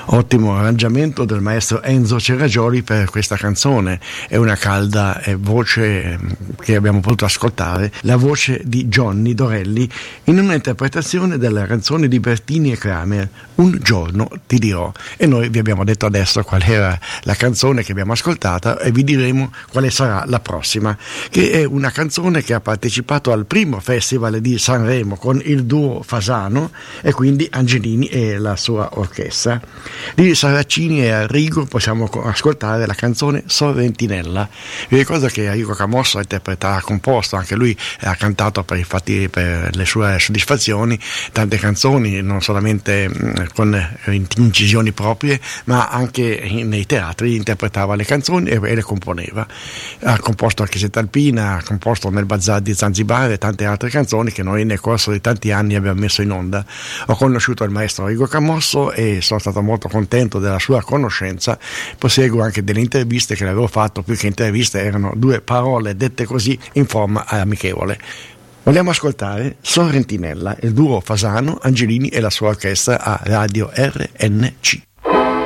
Ottimo arrangiamento del maestro Enzo Cerragioli per questa canzone. È una calda voce che abbiamo potuto ascoltare, la voce di Johnny Dorelli in una interpretazione della canzone di Bertini e Kramer, Un giorno ti dirò. E noi vi abbiamo detto adesso qual era la canzone che abbiamo ascoltata e vi diremo quale sarà la prossima, che è una canzone che ha partecipato al primo festival di Sanremo con il duo Fasano e quindi Angelini e la sua orchestra. Di Saracini e Arrigo possiamo ascoltare la canzone Sorrentinella. Vi ricordo che Arrigo Camosso ha composto, anche lui ha cantato per le sue soddisfazioni tante canzoni, non solamente con incisioni proprie, ma anche nei teatri interpretava le canzoni e le componeva. Ha composto anche Chiesetta Alpina, ha composto nel Bazar di Zanzibar e tante altre canzoni che noi nel corso di tanti anni abbiamo messo in onda. Ho conosciuto il maestro Arrigo Camosso e sono stato molto contento della sua conoscenza. Proseguo anche delle interviste che l'avevo fatto, più che interviste erano due parole dette così in forma amichevole. Vogliamo ascoltare Sorrentinella, il duo Fasano, Angelini e la sua orchestra a Radio RNC.